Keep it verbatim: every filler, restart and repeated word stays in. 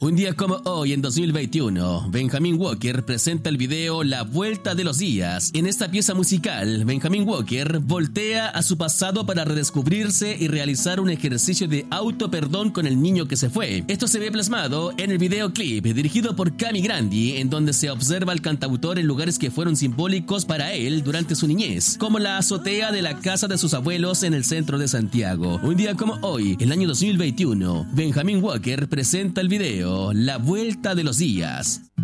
Un día como hoy, en dos mil veintiuno, Benjamin Walker presenta el video La Vuelta de los Días. En esta pieza musical, Benjamin Walker voltea a su pasado para redescubrirse y realizar un ejercicio de autoperdón con el niño que se fue. Esto se ve plasmado en el videoclip dirigido por Cami Grandi, en donde se observa al cantautor en lugares que fueron simbólicos para él durante su niñez, como la azotea de la casa de sus abuelos en el centro de Santiago. Un día como hoy, el año dos mil veintiuno, Benjamin Walker presenta el video La Vuelta de los Días.